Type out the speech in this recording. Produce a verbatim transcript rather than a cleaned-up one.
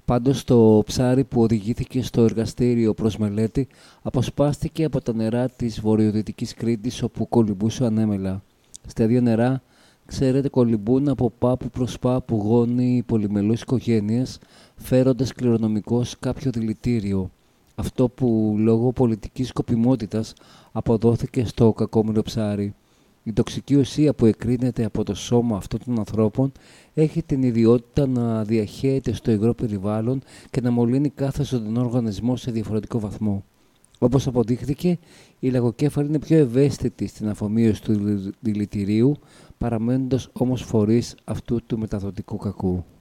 Πάντως το ψάρι που οδηγήθηκε στο εργαστήριο προς μελέτη αποσπάστηκε από τα νερά της βορειοδυτικής Κρήτης, όπου κολυμπούσε ανέμελα. Στα ίδια νερά, ξέρετε, κολυμπούν από πάπου προς πάπου γόνοι πολυμελούς οικογένειας, φέροντας κληρονομικώς κάποιο δηλητήριο. Αυτό που λόγω πολιτικής σκοπιμότητας αποδόθηκε στο κακόμοιρο ψάρι. Η τοξική ουσία που εκρίνεται από το σώμα αυτών των ανθρώπων έχει την ιδιότητα να διαχέεται στο υγρό περιβάλλον και να μολύνει κάθε ζωντανό οργανισμό σε διαφορετικό βαθμό. Όπως αποδείχθηκε, η λαγοκέφαλη είναι πιο ευαίσθητη στην αφομοίωση του δηλητηρίου, παραμένοντας όμως φορείς αυτού του μεταδοτικού κακού.